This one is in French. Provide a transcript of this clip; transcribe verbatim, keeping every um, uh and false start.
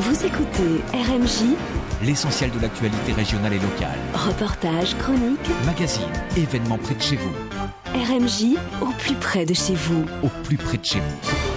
Vous écoutez R M J, l'essentiel de l'actualité régionale et locale. reportages, chroniques, Magazines, événements près de chez vous. R M J au plus près de chez vous. Au plus près de chez vous.